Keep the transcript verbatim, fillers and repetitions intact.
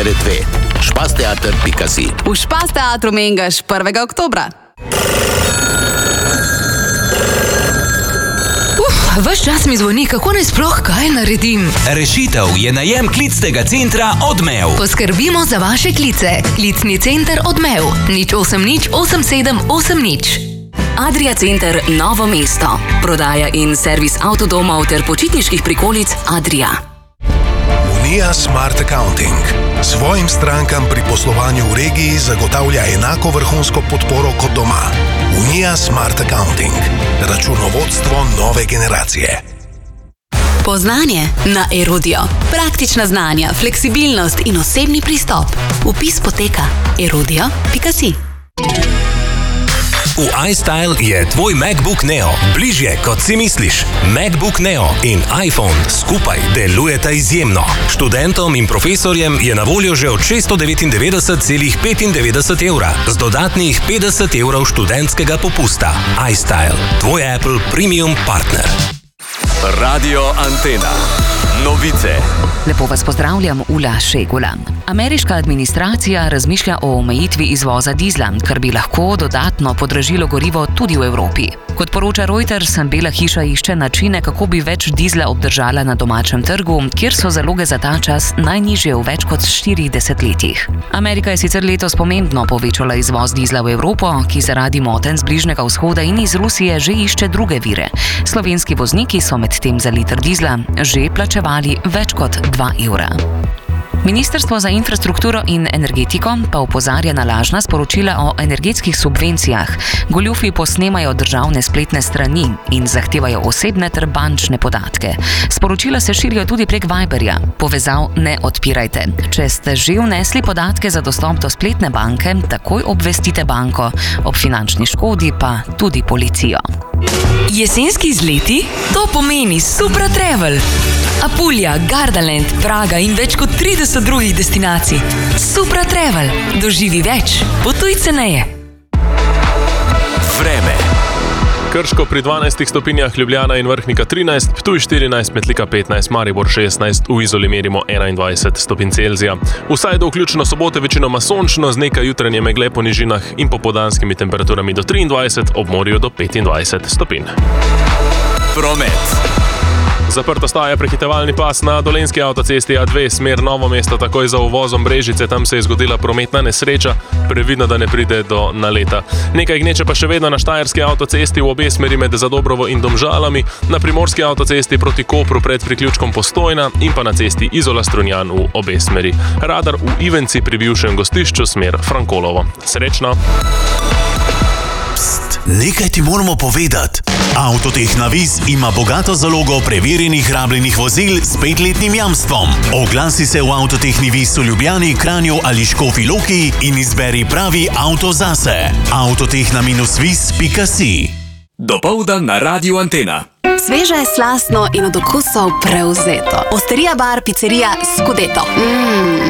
R dve. špasteater pika si. V Špas teatru Mengeš prvega oktobra. Uf, ves čas mi zvoni, kako naj sploh kaj naredim. Rešitev je najem klicnega centra Odmev. Poskrbimo za vaše klice. Klicni center Odmev. nič osem nič osem sedem osem nič. Adria Center Novo mesto. Prodaja in servis avtodomov ter počitniških prikolic Adria. Unija Smart Accounting. Svojim strankam pri poslovanju v regiji zagotavlja enako vrhunsko podporo kot doma. Unija Smart Accounting. Računovodstvo nove generacije. Poznanje na Erudio. Praktična znanja, fleksibilnost in osebni pristop. Vpis poteka erudio pika si. V iStyle je tvoj MacBook Neo bližje, kot si misliš. MacBook Neo in iPhone skupaj delujeta izjemno. Študentom in profesorjem je na voljo že od šeststo devetindevetdeset celih petindevetdeset evra z dodatnih petdeset evrov študentskega popusta. iStyle, tvoj Apple Premium partner. Radio Antena. Novice. Lepo vas pozdravljam, Ula Šegula. Ameriška administracija razmišlja o omejitvi izvoza dizla, kar bi lahko dodatno podražilo gorivo tudi v Evropi. Kot poroča Reuters, Bela hiša išče načine, kako bi več dizla obdržala na domačem trgu, kjer so zaloge za ta čas najnižje v več kot štirih desetletjih. Amerika je sicer letos pomembno povečala izvoz dizla v Evropo, ki zaradi motenj z Bližnjega vzhoda in iz Rusije že išče druge vire. Slovenski vozniki so medtem za liter dizla že plačevali več kot dva evra. Ministrstvo za infrastrukturo in energetiko pa opozarja na lažna sporočila o energetskih subvencijah. Goljufi posnemajo državne spletne strani in zahtevajo osebne ter bančne podatke. Sporočila se širijo tudi prek Viberja. Povezav ne odpirajte. Če ste že vnesli podatke za dostop do spletne banke, takoj obvestite banko, ob finančni škodi pa tudi policijo. Jesenski izleti? To pomeni Supra Travel. Apulja, Gardaland, Praga in več kot trideset drugih destinacij. Supra Travel. Doživi več. Potuj ceneje. Vreme. Krško pri dvanajstih stopinjah, Ljubljana in Vrhnika trinajst, Ptuj štirinajst, Metlika petnajst, Maribor šestnajst, v Izoli merimo enaindvajset stopinj Celzija. Vsaj do vključno sobote večinoma sončno, z nekaj jutranje megle po nižinah in popoldanskimi temperaturami do triindvajset, ob morju do petindvajset stopinj. Promet. Zaprta staja prehitevalni pas na Dolenjski avtocesti A dve, smer Novo mesto, takoj za uvozom Brežice, tam se je zgodila prometna nesreča, previdno, da ne pride do naleta. Nekaj gneče pa še vedno na Štajerski avtocesti v obe smeri med Zadobrovo in Domžalami, na Primorski avtocesti proti Kopru pred priključkom Postojna in pa na cesti Izola-Strunjan v obe smeri. Radar v Ivenci pri bivšem gostišču smer Frankolovo. Srečno! Nekaj ti moramo povedati. Avtotehna Viz ima bogato zalogo preverjenih rabljenih vozil s petletnim jamstvom. Oglasi se v Avtotehni Viz v Ljubljani, Kranju ali Škofji Loki in izberi pravi avto zase. avtotehna viz pika si. Dopoldan na Radio Antena. Sveže, slastno in od okusov prevzeto. Osterija bar, pizzerija Scudetto. Mmm.